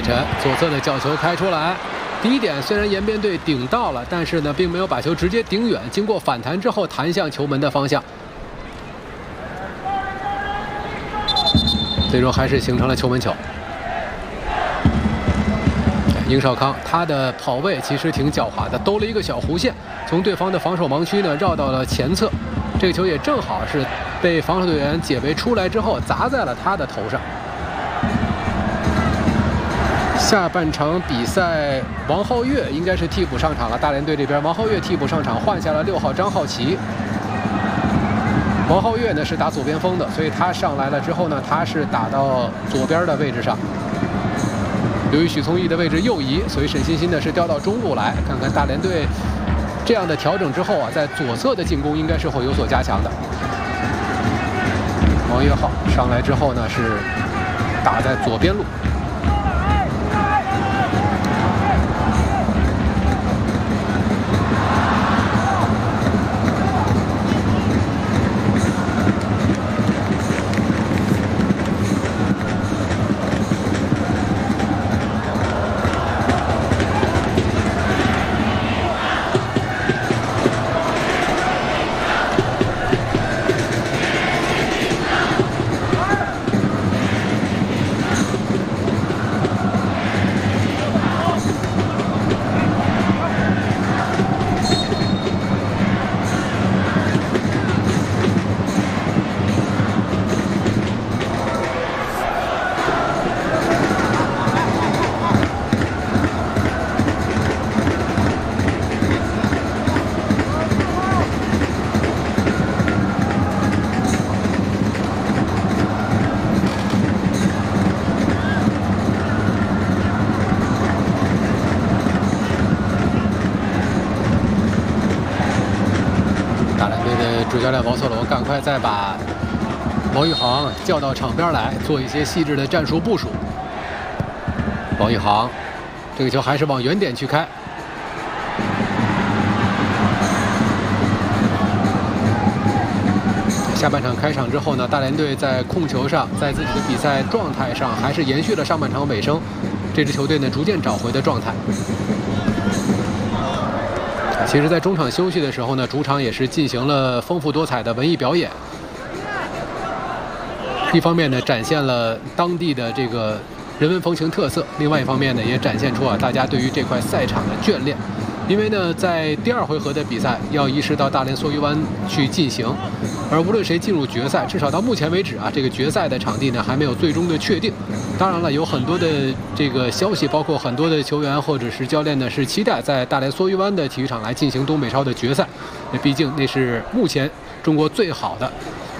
晨左侧的角球开出来，第一点虽然延边队顶到了，但是呢并没有把球直接顶远，经过反弹之后弹向球门的方向，最终还是形成了球门球。殷少康他的跑位其实挺狡猾的，兜了一个小弧线，从对方的防守盲区呢绕到了前侧，这个球也正好是被防守队员解围出来之后砸在了他的头上。下半场比赛，王皓月应该是替补上场了。大连队这边，王皓月替补上场，换下了6号张浩奇。王皓月呢是打左边锋的，所以他上来了之后呢，他是打到左边的位置上。由于许聪毅的位置右移，所以沈欣欣呢是调到中路来。看看大连队这样的调整之后啊，在左侧的进攻应该是会有所加强的。王约浩上来之后呢是打在左边路。主教练王策龙赶快再把王宇航叫到场边来，做一些细致的战术部署。王宇航，这个球还是往远点去开。下半场开场之后呢，大连队在控球上，在自己的比赛状态上，还是延续了上半场尾声这支球队呢逐渐找回的状态。其实，在中场休息的时候呢，主场也是进行了丰富多彩的文艺表演。一方面呢，展现了当地的这个人文风情特色；另外一方面呢，也展现出大家对于这块赛场的眷恋。因为呢，在第2回合的比赛要移师到大连梭鱼湾去进行，而无论谁进入决赛，至少到目前为止啊，这个决赛的场地呢还没有最终的确定。当然了，有很多的这个消息，包括很多的球员或者是教练呢，是期待在大连梭鱼湾的体育场来进行东北超的决赛。毕竟那是目前中国最好的